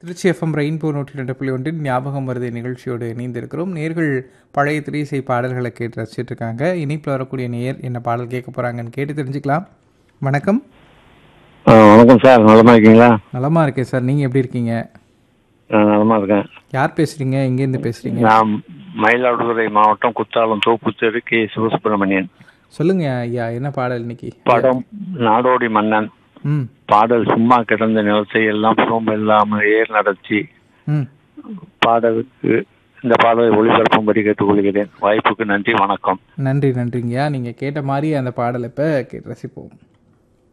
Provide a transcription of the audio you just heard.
Trichy FM rainbow 102.1 ஞாபகம் வருது நிகழ்ச்சியோடு இணைந்திருக்கிறோம். நேர்கள் பழைய திரையிசை பாடல்களை கேட்டு ரசிச்சுட்டு இருக்காங்க. இணைப்பில் வரக்கூடிய நேயர் என்ன பாடல் கேட்க போகிறாங்கன்னு கேட்டு தெரிஞ்சுக்கலாம். வணக்கம். வணக்கம் சார், நலமா இருக்கீங்களா? நலமா இருக்கேன் சார், நீங்கள் எப்படி இருக்கீங்க? நலமா இருக்கேன். யார் பேசுகிறீங்க, எங்கேருந்து பேசுகிறீங்க? நான் மயிலாடுதுறை மாவட்டம் குத்தாலம் தோப்பு தெரு கே சிவசுப்பிரமணியன். சொல்லுங்க ஐயா, என்ன பாடல் இன்னைக்கு? படம் நாடோடி மன்னன். ம் பாடல் சும்மா கிடந்த நிலத்தை எல்லாம் புறம் இல்லாமல் ஏர் நடத்தி ம் பாடலுக்கு இந்த பாடலை ஒளிபரப்பும்படி கேட்டுக்கொள்கிறேன். வாய்ப்புக்கு நன்றி, வணக்கம். நன்றிங்கய்யா. நீங்கள் கேட்ட மாதிரி அந்த பாடலை இப்போ கேட்டு ரசிப்போம்.